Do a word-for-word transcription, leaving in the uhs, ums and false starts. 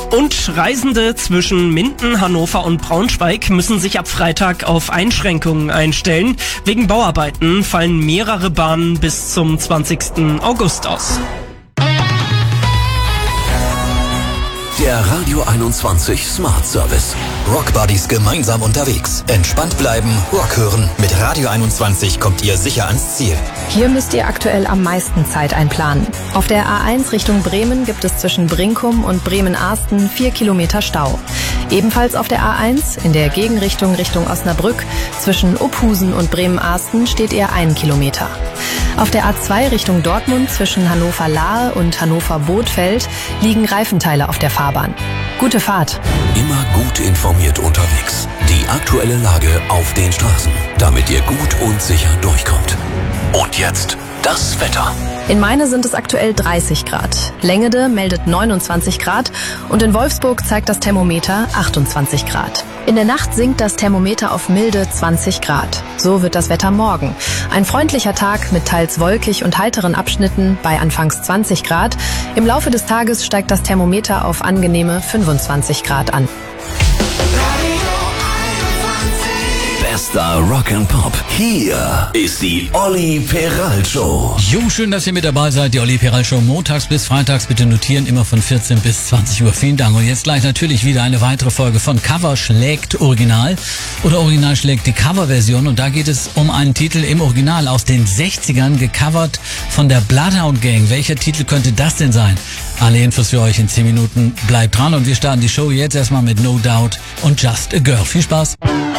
Und Reisende zwischen Minden, Hannover und Braunschweig müssen sich ab Freitag auf Einschränkungen einstellen. Wegen Bauarbeiten fallen mehrere Bahnen bis zum zwanzigsten August aus. Der Radio einundzwanzig Smart Service. Rockbuddies gemeinsam unterwegs. Entspannt bleiben, Rock hören. Mit Radio einundzwanzig kommt ihr sicher ans Ziel. Hier müsst ihr aktuell am meisten Zeit einplanen. Auf der A eins Richtung Bremen gibt es zwischen Brinkum und Bremen-Arsten vier Kilometer Stau. Ebenfalls auf der A eins in der Gegenrichtung Richtung Osnabrück zwischen Uphusen und Bremen-Arsten steht ihr ein Kilometer. Auf der A zwei Richtung Dortmund zwischen Hannover-Lahe und Hannover-Bothfeld liegen Reifenteile auf der Fahrbahn. Gute Fahrt. Immer gut informiert unterwegs. Die aktuelle Lage auf den Straßen, damit ihr gut und sicher durchkommt. Und jetzt das Wetter. In Meine sind es aktuell dreißig Grad. Längede meldet neunundzwanzig Grad und in Wolfsburg zeigt das Thermometer achtundzwanzig Grad. In der Nacht sinkt das Thermometer auf milde zwanzig Grad. So wird das Wetter morgen. Ein freundlicher Tag mit teils wolkig und heiteren Abschnitten bei anfangs zwanzig Grad. Im Laufe des Tages steigt das Thermometer auf angenehme fünfundzwanzig Grad an. Bester Rock and Pop. Hier ist die Olli Peral Show. Jo, schön, dass ihr mit dabei seid. Die Olli Peral Show montags bis freitags. Bitte notieren, immer von vierzehn bis zwanzig Uhr. Vielen Dank. Und jetzt gleich natürlich wieder eine weitere Folge von Cover schlägt Original. Oder Original schlägt die Coverversion. Und da geht es um einen Titel im Original aus den sechzigern, gecovert von der Bloodhound Gang. Welcher Titel könnte das denn sein? Alle Infos für euch in zehn Minuten. Bleibt dran und wir starten die Show jetzt erstmal mit No Doubt und Just a Girl. Viel Spaß.